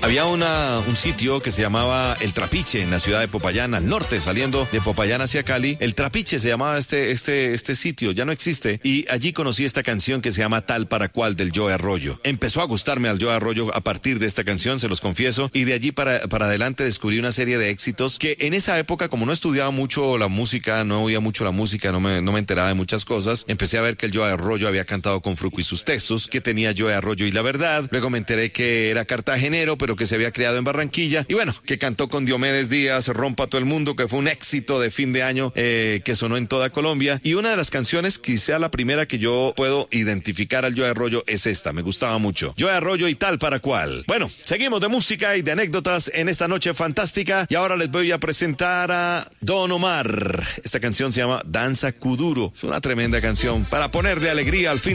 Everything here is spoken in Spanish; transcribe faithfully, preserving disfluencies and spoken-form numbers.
Había una, un sitio que se llamaba El Trapiche en la ciudad de Popayán, al norte, saliendo de Popayán hacia Cali. El Trapiche se llamaba este, este, este sitio, ya no existe. Y allí conocí esta canción que se llama Tal para Cual del Joe Arroyo. Empezó a gustarme al Joe Arroyo a partir de esta canción, se los confieso. Y de allí para, para adelante descubrí una serie de éxitos que en esa época, como no estudiaba mucho la música, no oía mucho la música, no me, no me enteraba de muchas cosas, empecé a ver que el Joe Arroyo había cantado con Fruco y sus textos, que tenía Joe Arroyo y La Verdad. Luego me enteré que era cartagenero, pero que se había criado en Barranquilla, y bueno, que cantó con Diomedes Díaz, Rompa todo el mundo, que fue un éxito de fin de año, eh, que sonó en toda Colombia, y una de las canciones, quizá la primera que yo puedo identificar al Joe Arroyo es esta, me gustaba mucho, Joe Arroyo y Tal para Cual. Bueno, seguimos de música y de anécdotas en esta noche fantástica, y ahora les voy a presentar a Don Omar. Esta canción se llama Danza Kuduro, es una tremenda canción para poner de alegría al fin